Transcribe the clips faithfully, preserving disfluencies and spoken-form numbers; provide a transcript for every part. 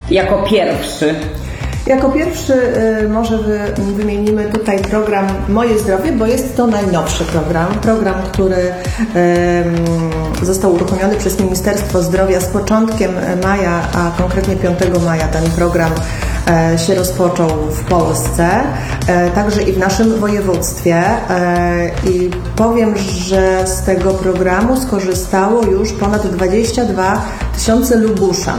Jako pierwszy. Jako pierwszy y, może wy, wymienimy tutaj program Moje Zdrowie, bo jest to najnowszy program. Program, który y, został uruchomiony przez Ministerstwo Zdrowia z początkiem maja, a konkretnie piątego maja ten program y, się rozpoczął w Polsce, y, także i w naszym województwie. Y, I powiem, że z tego programu skorzystało już ponad dwadzieścia dwa tysiące Lubuszan.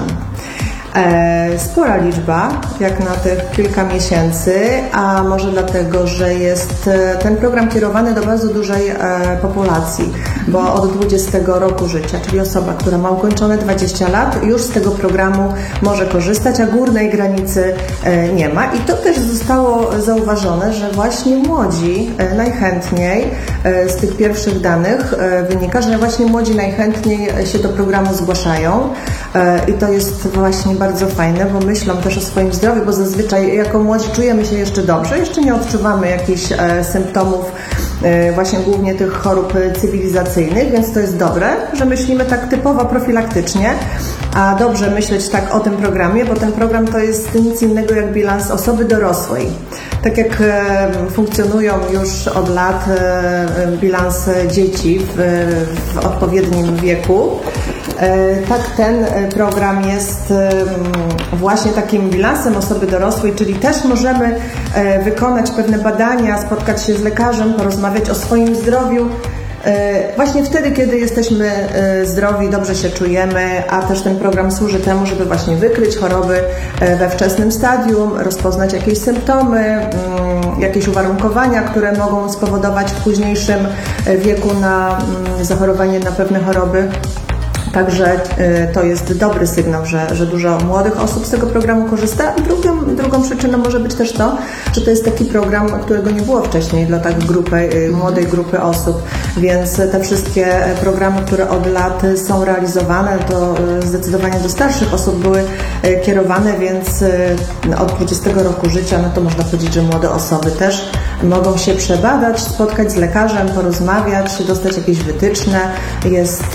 Spora liczba, jak na tych kilka miesięcy, a może dlatego, że jest ten program kierowany do bardzo dużej populacji, bo od dwudziestego roku życia, czyli osoba, która ma ukończone dwadzieścia lat, już z tego programu może korzystać, a górnej granicy nie ma. I to też zostało zauważone, że właśnie młodzi najchętniej, z tych pierwszych danych wynika, że właśnie młodzi najchętniej się do programu zgłaszają i to jest właśnie bardzo fajne, bo myślą też o swoim zdrowiu, bo zazwyczaj jako młodzi czujemy się jeszcze dobrze, jeszcze nie odczuwamy jakichś e, symptomów e, właśnie głównie tych chorób cywilizacyjnych, więc to jest dobre, że myślimy tak typowo profilaktycznie, a dobrze myśleć tak o tym programie, bo ten program to jest nic innego jak bilans osoby dorosłej. Tak jak e, funkcjonują już od lat e, bilanse dzieci w, w odpowiednim wieku, tak ten program jest właśnie takim bilansem osoby dorosłej, czyli też możemy wykonać pewne badania, spotkać się z lekarzem, porozmawiać o swoim zdrowiu właśnie wtedy, kiedy jesteśmy zdrowi, dobrze się czujemy, a też ten program służy temu, żeby właśnie wykryć choroby we wczesnym stadium, rozpoznać jakieś symptomy, jakieś uwarunkowania, które mogą spowodować w późniejszym wieku na zachorowanie na pewne choroby. Także to jest dobry sygnał, że, że dużo młodych osób z tego programu korzysta. Drugą, drugą przyczyną może być też to, że to jest taki program, którego nie było wcześniej dla tak grupy, młodej grupy osób, więc te wszystkie programy, które od lat są realizowane, to zdecydowanie do starszych osób były kierowane, więc od dwudziestego roku życia, no to można powiedzieć, że młode osoby też mogą się przebadać, spotkać z lekarzem, porozmawiać, dostać jakieś wytyczne. Jest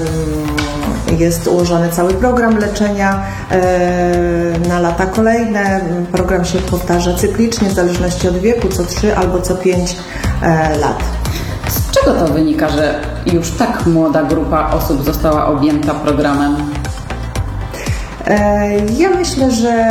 Jest ułożony cały program leczenia na lata kolejne. Program się powtarza cyklicznie, w zależności od wieku, co trzy albo co pięć lat. Z czego to wynika, że już tak młoda grupa osób została objęta programem? Ja myślę, że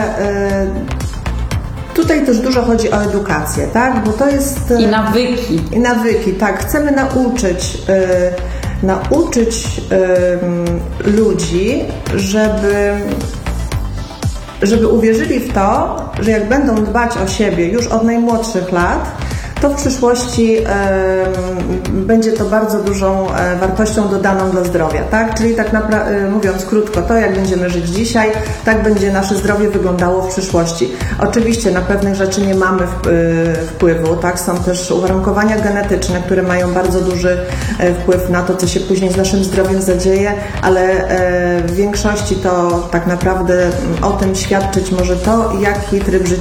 tutaj też dużo chodzi o edukację, tak? Bo to jest... I nawyki. I nawyki, tak. Chcemy nauczyć nauczyć y, ludzi, żeby, żeby uwierzyli w to, że jak będą dbać o siebie już od najmłodszych lat, to w przyszłości y, będzie to bardzo dużą y, wartością dodaną dla zdrowia, tak? Czyli tak naprawdę, y, mówiąc krótko, to jak będziemy żyć dzisiaj, tak będzie nasze zdrowie wyglądało w przyszłości. Oczywiście na pewnych rzeczy nie mamy w, y, wpływu, tak? Są też uwarunkowania genetyczne, które mają bardzo duży y, wpływ na to, co się później z naszym zdrowiem zadzieje, ale y, w większości to tak naprawdę o tym świadczyć może to, jaki tryb życia